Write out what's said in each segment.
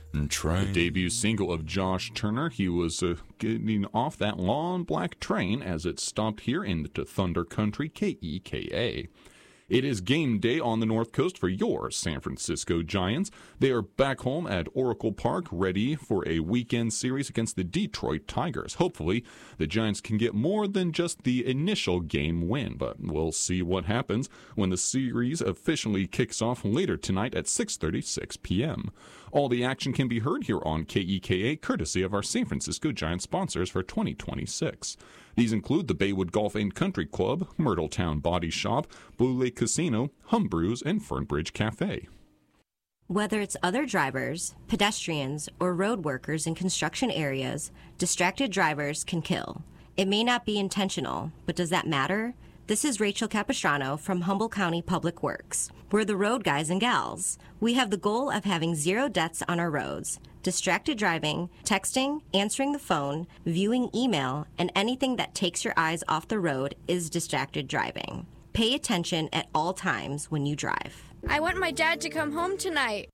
The debut single of Josh Turner, he was getting off that long black train as it stopped here into Thunder Country, KEKA. It is game day on the North Coast for your San Francisco Giants. They are back home at Oracle Park, ready for a weekend series against the Detroit Tigers. Hopefully, the Giants can get more than just the initial game win, but we'll see what happens when the series officially kicks off later tonight at 6:36 p.m. All the action can be heard here on KEKA, courtesy of our San Francisco Giants sponsors for 2026. These include the Baywood Golf and Country Club, Myrtletown Body Shop, Blue Lake Casino, Humbrews, and Fernbridge Cafe. Whether it's other drivers, pedestrians, or road workers in construction areas, distracted drivers can kill. It may not be intentional, but does that matter? This is Rachel Capistrano from Humboldt County Public Works. We're the road guys and gals. We have the goal of having 0 deaths on our roads. Distracted driving, texting, answering the phone, viewing email, and anything that takes your eyes off the road is distracted driving. Pay attention at all times when you drive. I want my dad to come home tonight.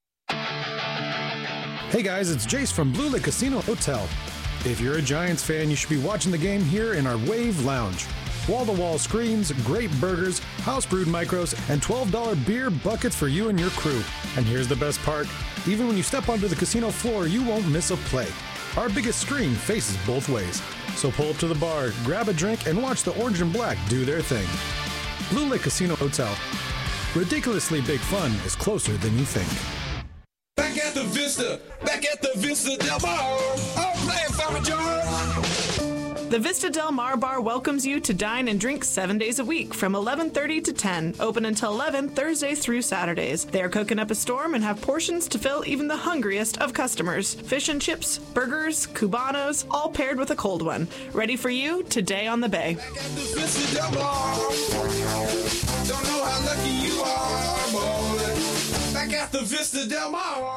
Hey guys, it's Jace from Blue Lake Casino Hotel. If you're a Giants fan, you should be watching the game here in our Wave Lounge. Wall-to-wall screens, great burgers, house-brewed micros, and $12 beer buckets for you and your crew. And here's the best part. Even when you step onto the casino floor, you won't miss a play. Our biggest screen faces both ways. So pull up to the bar, grab a drink, and watch the orange and black do their thing. Blue Lake Casino Hotel. Ridiculously big fun is closer than you think. Back at the Vista Del Mar. I'm playing Farmer George. The Vista Del Mar Bar welcomes you to dine and drink 7 days a week from 11:30 to 10, open until 11 Thursdays through Saturdays. They are cooking up a storm and have portions to fill even the hungriest of customers. Fish and chips, burgers, cubanos, all paired with a cold one. Ready for you today on the Bay. Back at the Vista Del Mar. Don't know how lucky you are, boy. Back at the Vista Del Mar.